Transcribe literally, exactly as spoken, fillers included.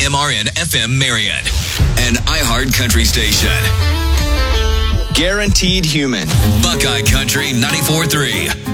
M R N F M Marion, an iHeart Country station. Guaranteed Human. Buckeye Country ninety-four point three.